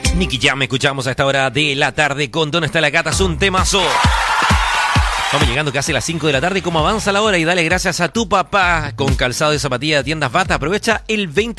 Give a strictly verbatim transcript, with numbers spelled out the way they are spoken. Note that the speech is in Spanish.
Nicky Jam, escuchamos a esta hora de la tarde con ¿Dónde está la gata? Es un temazo. Vamos llegando casi a las cinco de la tarde. ¿Cómo avanza la hora? Y dale gracias a tu papá con calzado de zapatilla de Tiendas Bata. Aprovecha el veinte